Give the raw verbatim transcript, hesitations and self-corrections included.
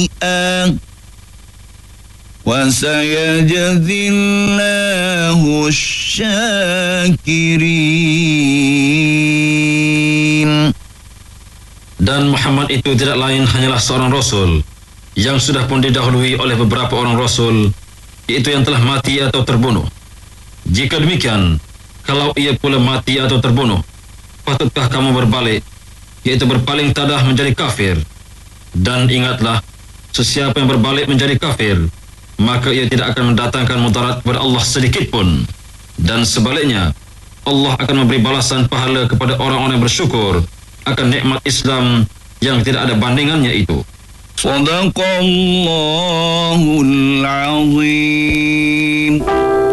وسيجزي الله الشاكرين. Dan Muhammad itu tidak lain hanyalah seorang Rasul yang sudah pun didahului oleh beberapa orang Rasul, yaitu yang telah mati atau terbunuh. Jika demikian, kalau ia pula mati atau terbunuh, patutkah kamu berbalik, yaitu berpaling tadah menjadi kafir? Dan ingatlah, sesiapa yang berbalik menjadi kafir, maka ia tidak akan mendatangkan mudarat kepada Allah sedikit pun. Dan sebaliknya, Allah akan memberi balasan pahala kepada orang-orang yang bersyukur akan nikmat Islam yang tidak ada bandingannya itu. Sadaqallahul azim.